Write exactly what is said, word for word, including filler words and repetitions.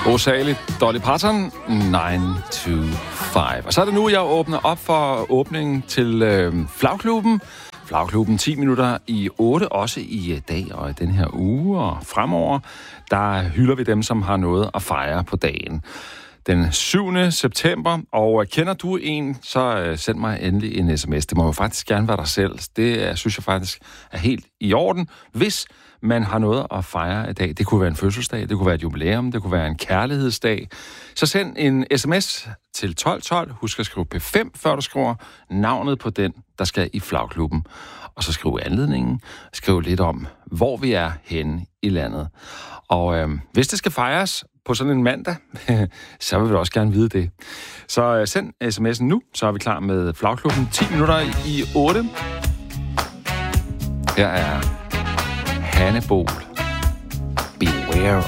Rosaligt Dolly Parton, nine to five. Og så er det nu, jeg åbner op for åbningen til øh, Flagklubben. Flagklubben ti minutter i otte, også i dag og i den her uge og fremover. Der hylder vi dem, som har noget at fejre på dagen. Den syvende september, og kender du en, så send mig endelig en sms. Det må jo faktisk gerne være dig selv. Det synes jeg faktisk er helt i orden, hvis man har noget at fejre i dag. Det kunne være en fødselsdag, det kunne være et jubilæum, det kunne være en kærlighedsdag. Så send en sms til tolv tolv. Husk at skrive P fem, før du skriver navnet på den, der skal i Flagklubben. Og så skriv anledningen. Skriv lidt om, hvor vi er henne i landet. Og øh, hvis det skal fejres på sådan en mandag, så vil vi også gerne vide det. Så øh, send sms'en nu, så er vi klar med Flagklubben ti minutter i otte. Her er Hanne Bol. Beware